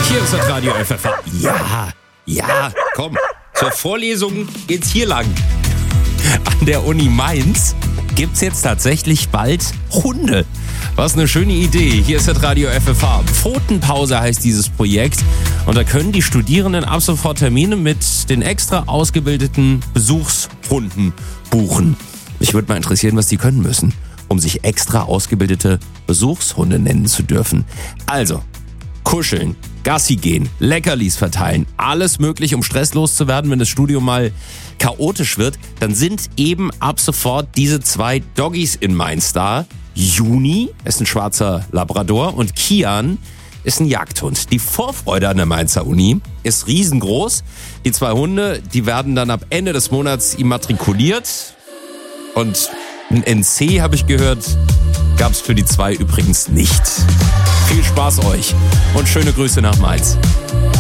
Hier ist das Radio FFH. Ja, komm. Zur Vorlesung geht's hier lang. An der Uni Mainz gibt's jetzt tatsächlich bald Hunde. Was eine schöne Idee. Hier ist das Radio FFH. Pfotenpause heißt dieses Projekt. Und da können die Studierenden ab sofort Termine mit den extra ausgebildeten Besuchshunden buchen. Mich würde mal interessieren, was die können müssen, um sich extra ausgebildete Besuchshunde nennen zu dürfen. Also, kuscheln, Gassi gehen, Leckerlis verteilen, alles möglich, um stresslos zu werden, wenn das Studium mal chaotisch wird. Dann sind eben ab sofort diese 2 Doggies in Mainz da. Juni ist ein schwarzer Labrador und Kian ist ein Jagdhund. Die Vorfreude an der Mainzer Uni ist riesengroß. Die 2 Hunde, die werden dann ab Ende des Monats immatrikuliert. Und ein NC, habe ich gehört, gab es für die 2 übrigens nicht. Viel Spaß euch und schöne Grüße nach Mainz.